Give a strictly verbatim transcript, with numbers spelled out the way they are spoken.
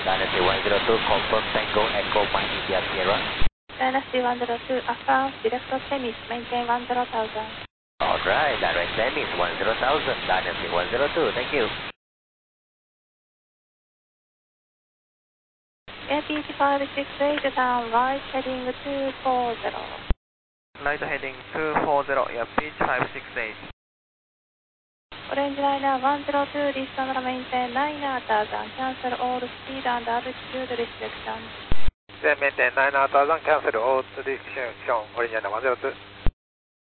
Dynasty one zero two, confirm Tango Echo Mike India Sierra. Dynasty one zero two, affirm, direct to Temis, maintain one zero thousand. Alright, direct Temis one zero thousand, Dynasty one zero two, thank you. A P G five six eight, turn right, heading two four zero. Right heading two four zero, yeah, pitch five six eight. Orange liner one zero two, distance maintain nine thousand, cancel all speed and altitude restrictions. Then maintain nine thousand, cancel all restriction, Orange liner one zero two.